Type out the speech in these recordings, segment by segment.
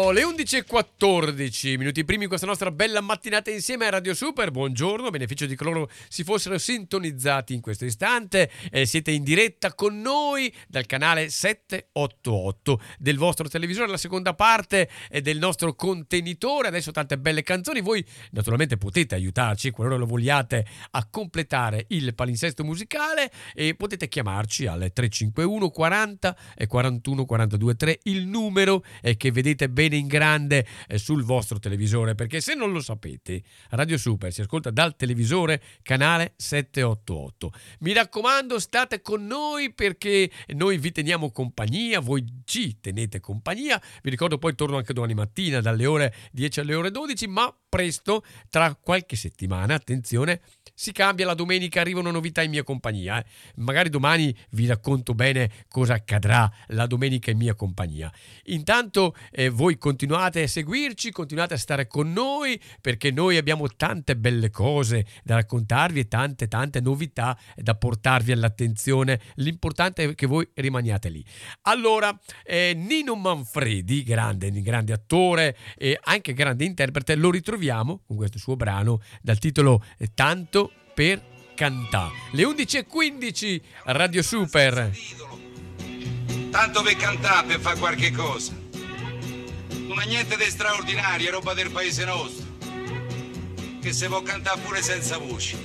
Sono le 11:14, minuti primi in questa nostra bella mattinata insieme a Radio Super. Buongiorno, a beneficio di coloro si fossero sintonizzati in questo istante. Siete in diretta con noi dal canale 788 del vostro televisore, la seconda parte del nostro contenitore. Adesso tante belle canzoni. Voi naturalmente potete aiutarci, qualora lo vogliate, a completare il palinsesto musicale, e potete chiamarci al 351 40 e 41 42 3, il numero che vedete bene in grande sul vostro televisore, perché se non lo sapete, Radio Super si ascolta dal televisore canale 788. Mi raccomando, state con noi, perché noi vi teniamo compagnia, voi ci tenete compagnia. Vi ricordo, poi torno anche domani mattina dalle ore 10 alle ore 12, ma presto, tra qualche settimana, attenzione, si cambia la domenica, arriva una novità in mia compagnia. Magari domani vi racconto bene cosa accadrà la domenica in mia compagnia. Intanto voi continuate a seguirci, continuate a stare con noi, perché noi abbiamo tante belle cose da raccontarvi e tante novità da portarvi all'attenzione. L'importante è che voi rimaniate lì. Allora, Nino Manfredi, grande attore e anche grande interprete, lo ritroviamo con questo suo brano dal titolo Tanto per cantà. Le 11:15, Radio Super. Tanto per cantare, per fare qualche cosa. Non è niente di straordinario, è roba del paese nostro, che si può cantare pure senza voce.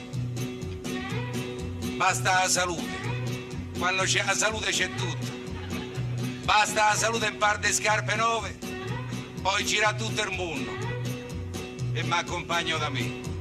Basta la salute. Quando c'è la salute c'è tutto. Basta la salute e un par di scarpe nuove, poi gira tutto il mondo. E mi accompagno da me.